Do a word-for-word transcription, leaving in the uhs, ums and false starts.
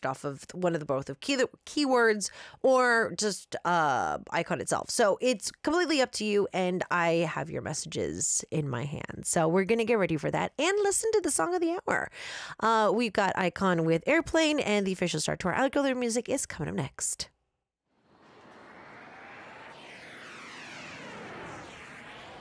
based off of one of the both of key keywords or just uh, icon itself. So it's completely up to you, and I have your messages in my hand. So we're going to get ready for that and listen to the song of the hour. Uh, we've got Icon with Airplane, and the official start to our outgoing music is coming up next.